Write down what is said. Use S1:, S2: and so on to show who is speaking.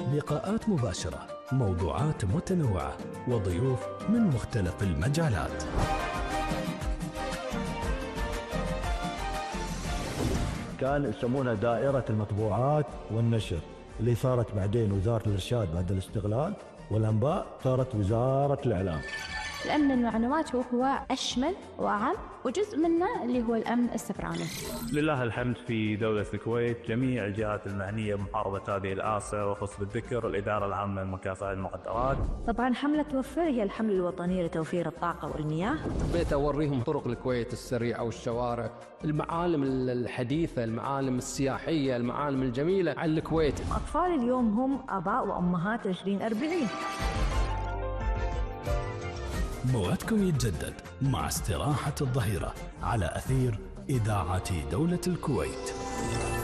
S1: لقاءات مباشرة، موضوعات متنوعة، وضيوف من مختلف المجالات.
S2: كان يسمونها دائرة المطبوعات والنشر، اللي صارت بعدين وزارة الإرشاد بعد الاستقلال، والأنباء صارت وزارة الإعلام.
S3: الأمن المعلومات هو أشمل وأعم، وجزء منه اللي هو الأمن السيبراني.
S4: لله الحمد في دولة الكويت جميع الجهات المعنية بمحاربة هذه الآفة، وخص بالذكر الإدارة العامة لمكافحة المخدرات.
S5: طبعا حملة توفر هي الحملة الوطنية لتوفير الطاقة والمياه.
S6: بيت أوريهم طرق الكويت السريعة والشوارع، المعالم الحديثة، المعالم السياحية، المعالم الجميلة عن الكويت.
S5: أطفال اليوم هم آباء وأمهات 2040.
S1: موعدكم يتجدد مع استراحة الظهيرة على أثير إذاعة دولة الكويت.